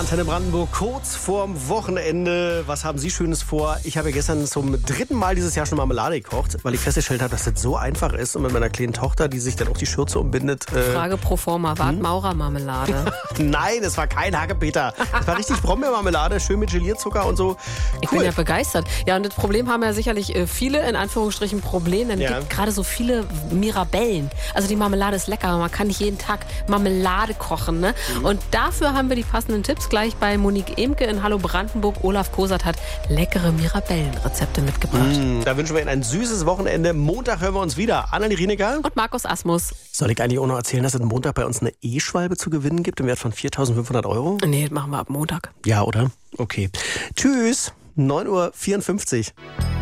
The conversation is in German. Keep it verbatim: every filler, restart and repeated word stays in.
Antenne Brandenburg, kurz vorm Wochenende. Was haben Sie Schönes vor? Ich habe gestern zum dritten Mal dieses Jahr schon Marmelade gekocht, weil ich festgestellt habe, dass das so einfach ist. Und mit meiner kleinen Tochter, die sich dann auch die Schürze umbindet. Äh Frage pro forma, war hm? Maurermarmelade? Nein, es war kein Hackepeter. Es war richtig Brombeermarmelade, schön mit Gelierzucker und so. Cool. Ich bin ja begeistert. Ja, und das Problem haben ja sicherlich viele, in Anführungsstrichen, Probleme. Denn es ja. gibt gerade so viele Mirabellen. Also die Marmelade ist lecker, aber man kann nicht jeden Tag Marmelade kochen. Ne? Mhm. Und dafür haben wir die passenden Tipps gleich bei Monique Emke in Hallo Brandenburg. Olaf Kosert hat leckere Mirabellenrezepte mitgebracht. Mm, da wünschen wir Ihnen ein süßes Wochenende. Montag hören wir uns wieder. Annelie Rienecker und Markus Asmus. Soll ich eigentlich auch noch erzählen, dass es Montag bei uns eine E-Schwalbe zu gewinnen gibt im Wert von viertausendfünfhundert Euro? Nee, das machen wir ab Montag. Ja, oder? Okay. Tschüss. neun Uhr vierundfünfzig.